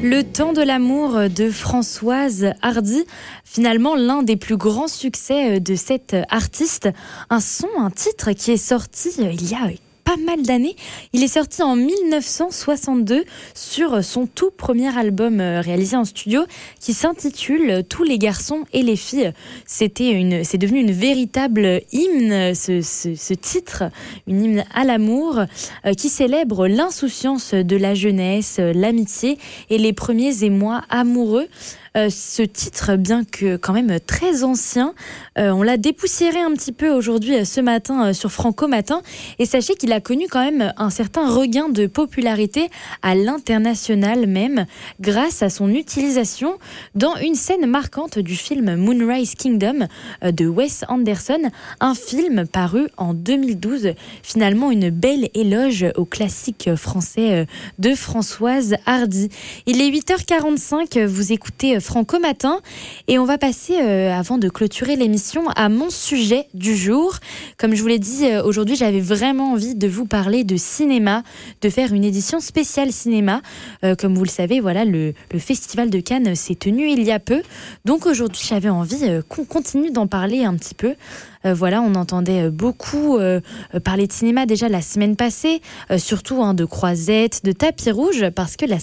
Le temps de l'amour de Françoise Hardy, finalement l'un des plus grands succès de cette artiste. Un titre qui est sorti il y a pas mal d'années. Il est sorti en 1962 sur son tout premier album réalisé en studio qui s'intitule Tous les garçons et les filles. C'est devenu une véritable hymne, ce titre, une hymne à l'amour qui célèbre l'insouciance de la jeunesse, l'amitié et les premiers émois amoureux. Ce titre, bien que quand même très ancien, on l'a dépoussiéré un petit peu aujourd'hui, ce matin, sur Franco Matin. Et sachez qu'il a connu quand même un certain regain de popularité à l'international même, grâce à son utilisation dans une scène marquante du film Moonrise Kingdom de Wes Anderson, un film paru en 2012. Finalement, une belle éloge au classique français de Françoise Hardy. Il est 8h45, vous écoutez Franco Matin et on va passer, avant de clôturer l'émission, à mon sujet du jour. Comme je vous l'ai dit, aujourd'hui j'avais vraiment envie de vous parler de cinéma, de faire une édition spéciale cinéma. Comme vous le savez, voilà, le Festival de Cannes s'est tenu il y a peu. Donc aujourd'hui j'avais envie qu'on continue d'en parler un petit peu. Voilà, on entendait beaucoup parler de cinéma déjà la semaine passée, surtout de Croisette, de Tapis Rouge, parce que la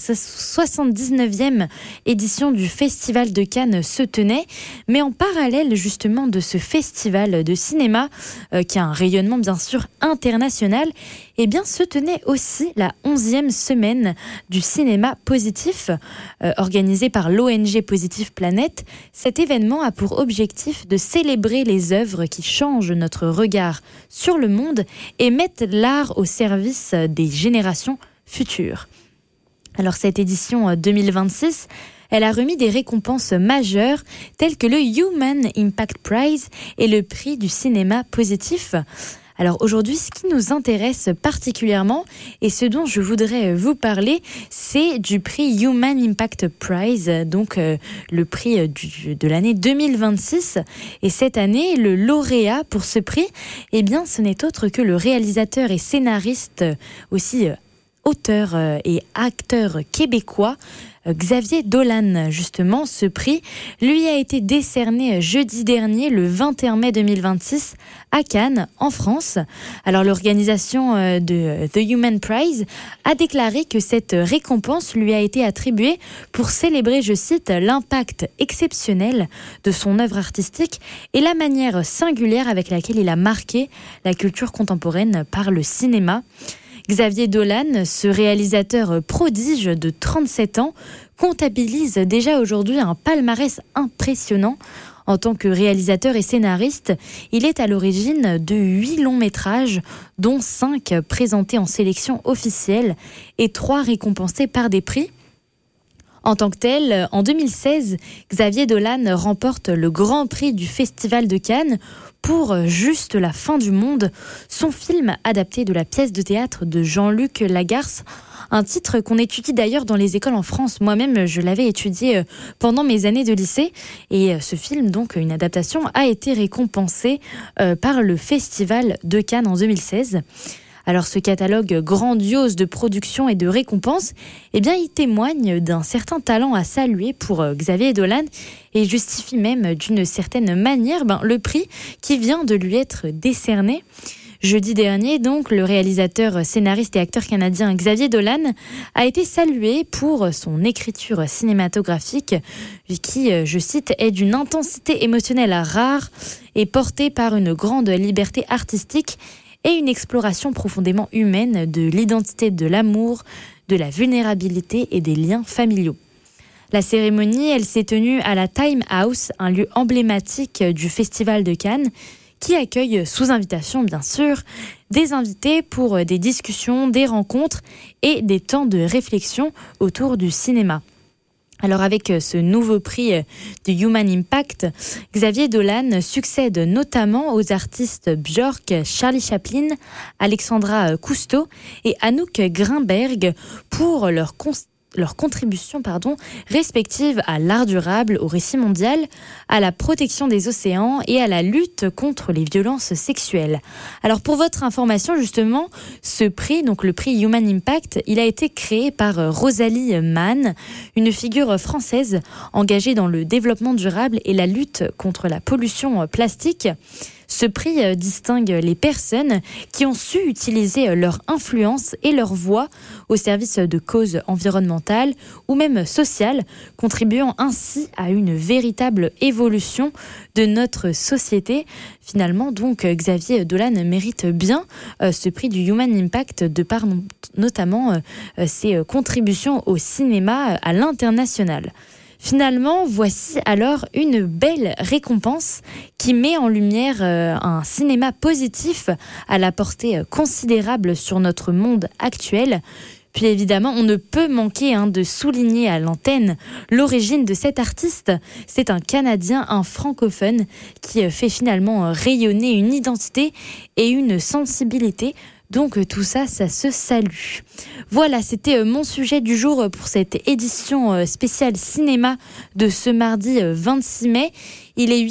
79e édition du Festival de Cannes se tenait. Mais en parallèle justement de ce festival de cinéma, qui a un rayonnement bien sûr international, eh bien se tenait aussi la 11e semaine du cinéma positif, organisée par l'ONG Positive Planète. Cet événement a pour objectif de célébrer les œuvres qui changent notre regard sur le monde et mettent l'art au service des générations futures. Alors cette édition 2026, elle a remis des récompenses majeures telles que le Human Impact Prize et le prix du cinéma positif. Alors aujourd'hui, ce qui nous intéresse particulièrement et ce dont je voudrais vous parler, c'est du prix Human Impact Prize, donc le prix de l'année 2026. Et cette année, le lauréat pour ce prix, eh bien, ce n'est autre que le réalisateur et scénariste, aussi auteur et acteur québécois, Xavier Dolan. Justement, ce prix lui a été décerné jeudi dernier, le 21 mai 2026, à Cannes, en France. Alors, l'organisation de The Human Prize a déclaré que cette récompense lui a été attribuée pour célébrer, je cite, l'impact exceptionnel de son œuvre artistique et la manière singulière avec laquelle il a marqué la culture contemporaine par le cinéma. Xavier Dolan, ce réalisateur prodige de 37 ans, comptabilise déjà aujourd'hui un palmarès impressionnant. En tant que réalisateur et scénariste, il est à l'origine de 8 longs métrages, dont 5 présentés en sélection officielle et 3 récompensés par des prix. En tant que tel, en 2016, Xavier Dolan remporte le Grand Prix du Festival de Cannes pour Juste la fin du monde, son film adapté de la pièce de théâtre de Jean-Luc Lagarce, un titre qu'on étudie d'ailleurs dans les écoles en France. Moi-même, je l'avais étudié pendant mes années de lycée et ce film, donc une adaptation, a été récompensé par le Festival de Cannes en 2016. Alors ce catalogue grandiose de production et de récompenses, eh bien il témoigne d'un certain talent à saluer pour Xavier Dolan et justifie même d'une certaine manière le prix qui vient de lui être décerné. Jeudi dernier, donc, le réalisateur, scénariste et acteur canadien Xavier Dolan a été salué pour son écriture cinématographique qui, je cite, est d'une intensité émotionnelle rare et portée par une grande liberté artistique et une exploration profondément humaine de l'identité de l'amour, de la vulnérabilité et des liens familiaux. La cérémonie, elle s'est tenue à la Time House, un lieu emblématique du Festival de Cannes, qui accueille sous invitation, bien sûr, des invités pour des discussions, des rencontres et des temps de réflexion autour du cinéma. Alors avec ce nouveau prix de Human Impact, Xavier Dolan succède notamment aux artistes Björk, Charlie Chaplin, Alexandra Cousteau et Anouk Grimberg pour leur contributions respectives à l'art durable, au récit mondial, à la protection des océans et à la lutte contre les violences sexuelles. Alors pour votre information justement, ce prix, donc le prix Human Impact, il a été créé par Rosalie Mann, une figure française engagée dans le développement durable et la lutte contre la pollution plastique. Ce prix distingue les personnes qui ont su utiliser leur influence et leur voix au service de causes environnementales ou même sociales, contribuant ainsi à une véritable évolution de notre société. Finalement, donc, Xavier Dolan mérite bien ce prix du Human Impact de par notamment ses contributions au cinéma à l'international. Finalement, voici alors une belle récompense qui met en lumière un cinéma positif à la portée considérable sur notre monde actuel. Puis évidemment, on ne peut manquer de souligner à l'antenne l'origine de cet artiste. C'est un Canadien, un francophone, qui fait finalement rayonner une identité et une sensibilité. Donc tout ça, ça se salue. Voilà, c'était mon sujet du jour pour cette édition spéciale cinéma de ce mardi 26 mai. Il est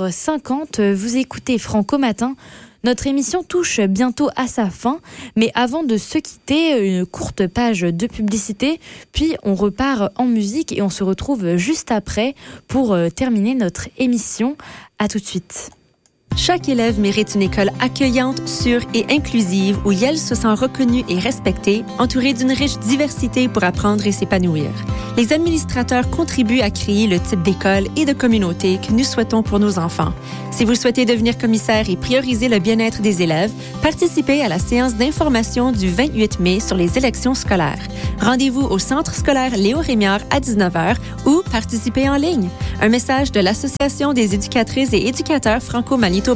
8h50, vous écoutez Franco Matin. Notre émission touche bientôt à sa fin, mais avant de se quitter, une courte page de publicité, puis on repart en musique et on se retrouve juste après pour terminer notre émission. À tout de suite. Chaque élève mérite une école accueillante, sûre et inclusive où Yale se sent reconnu et respecté, entouré d'une riche diversité pour apprendre et s'épanouir. Les administrateurs contribuent à créer le type d'école et de communauté que nous souhaitons pour nos enfants. Si vous souhaitez devenir commissaire et prioriser le bien-être des élèves, participez à la séance d'information du 28 mai sur les élections scolaires. Rendez-vous au centre scolaire Léo Rémiard à 19h ou participez en ligne. Un message de l'Association des éducatrices et éducateurs franco-manitobains.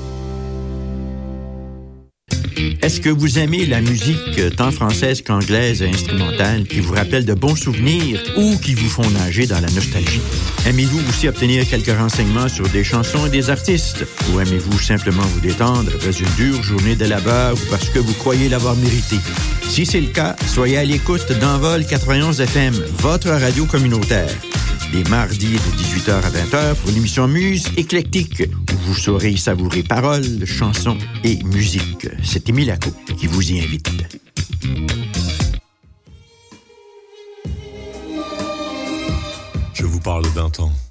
Est-ce que vous aimez la musique tant française qu'anglaise et instrumentale qui vous rappelle de bons souvenirs ou qui vous font nager dans la nostalgie? Aimez-vous aussi obtenir quelques renseignements sur des chansons et des artistes? Ou aimez-vous simplement vous détendre après une dure journée de labeur ou parce que vous croyez l'avoir mérité? Si c'est le cas, soyez à l'écoute d'Envol 91 FM, votre radio communautaire. Les mardis de 18h à 20h pour l'émission Muse éclectique, où vous saurez savourer paroles, chansons et musique. C'est Émile Laco qui vous y invite. Je vous parle d'un temps